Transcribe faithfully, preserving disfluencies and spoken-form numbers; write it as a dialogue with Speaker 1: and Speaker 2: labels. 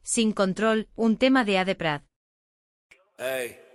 Speaker 1: Sin control, un tema de A de Prat.
Speaker 2: Ey.